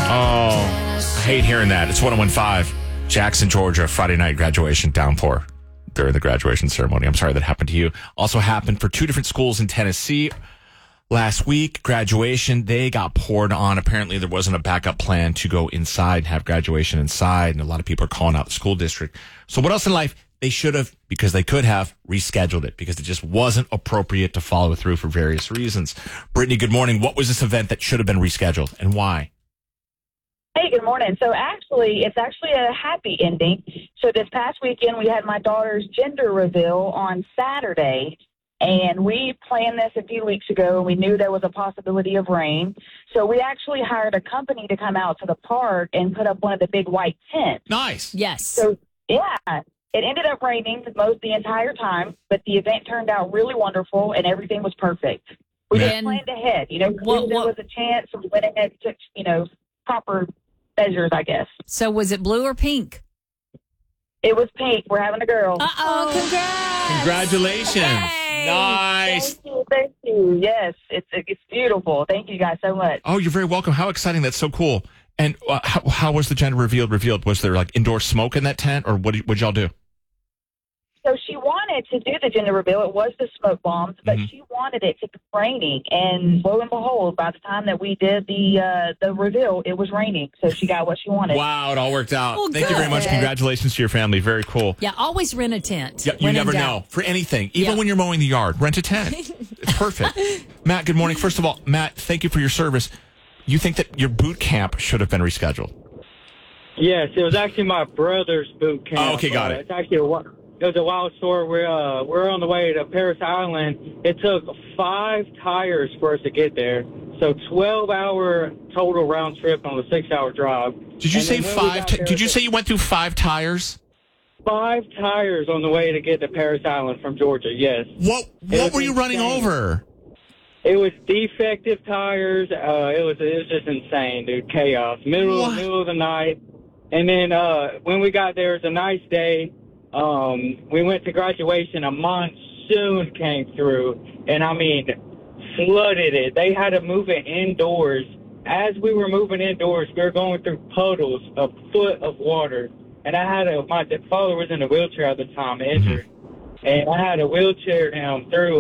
Oh, I hate hearing that. It's 101.5. Jackson, Georgia, Friday night graduation downpour during the graduation ceremony. I'm sorry that happened to you. Also happened for two different schools in Tennessee. Last week, graduation, they got poured on. Apparently, there wasn't a backup plan to go inside and have graduation inside, and a lot of people are calling out the school district. So what else in life? They should have, because they could have, rescheduled it because it just wasn't appropriate to follow through for various reasons. Brittany, good morning. What was this event that should have been rescheduled, and why? Hey, good morning. So it's actually a happy ending. So this past weekend, we had my daughter's gender reveal on Saturday. And we planned this a few weeks ago, and we knew there was a possibility of rain. So we actually hired a company to come out to the park and put up one of the big white tents. Nice. Yes. So, yeah, it ended up raining the entire time, but the event turned out really wonderful, and everything was perfect. We just planned ahead. If there was a chance, we went ahead and took, proper measures, I guess. So was it blue or pink? It was pink. We're having a girl. Uh-oh, congrats. Congratulations. Hey. Nice. Thank you. Yes, it's beautiful. Thank you guys so much. Oh, you're very welcome. How exciting. That's so cool. And how was the gender revealed? Was there like indoor smoke in that tent, or what'd y'all do? So she wanted to do the gender reveal. It was the smoke bombs, but she wanted it to be raining. And lo and behold, by the time that we did the reveal, it was raining. So she got what she wanted. Wow, it all worked out. Well, Thank you very much. Congratulations to your family. Very cool. Yeah, always rent a tent. Yeah, you never know. For anything. Even when you're mowing the yard, rent a tent. It's perfect. Matt, good morning. First of all, Matt, thank you for your service. You think that your boot camp should have been rescheduled? Yes, it was actually my brother's boot camp. Oh, okay, got it. It's actually it was a wild story. We're on the way to Paris Island. It took 5 tires for us to get there. So 12-hour total round trip on a 6-hour drive. Did you say 5? Did you say you went through 5 tires? 5 tires on the way to get to Paris Island from Georgia, yes. What were you running over? It was defective tires. It was just insane, dude. Chaos. Middle of the night. And then when we got there, it was a nice day. We went to graduation. A monsoon came through, and flooded it. They had to move it indoors. As we were moving indoors, we were going through puddles, a foot of water. And my father was in a wheelchair at the time, injured. And I had to wheelchair him through